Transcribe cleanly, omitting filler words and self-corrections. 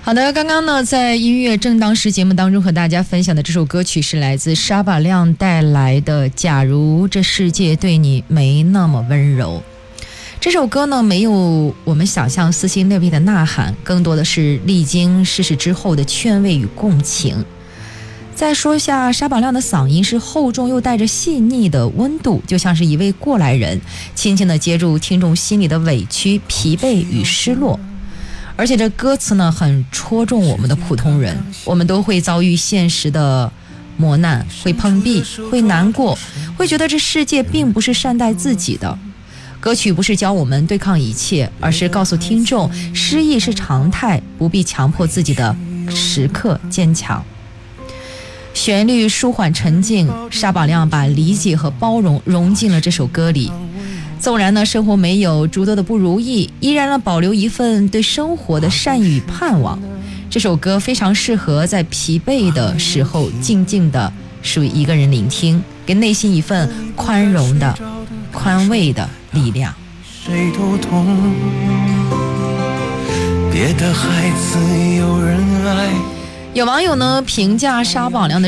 好的，刚刚呢在音乐正当时节目当中和大家分享的这首歌曲是来自沙宝亮带来的《假如这世界对你没那么温柔》。这首歌呢没有我们想象撕心裂肺的呐喊，更多的是历经世事之后的劝慰与共情。再说下沙宝亮的嗓音是厚重又带着细腻的温度，就像是一位过来人，轻轻地接住听众心里的委屈、疲惫与失落。而且这歌词呢很戳中我们的普通人，我们都会遭遇现实的磨难，会碰壁，会难过，会觉得这世界并不是善待自己的。歌曲不是教我们对抗一切，而是告诉听众失意是常态，不必强迫自己的时刻坚强。旋律舒缓沉静，沙宝亮把理解和包容融进了这首歌里。纵然呢生活没有诸多的不如意，依然呢保留一份对生活的善意与盼望。这首歌非常适合在疲惫的时候静静的属于一个人聆听，给内心一份宽容的宽慰的力量。 谁都懂，别的孩子有人爱。 有网友呢评价沙宝亮的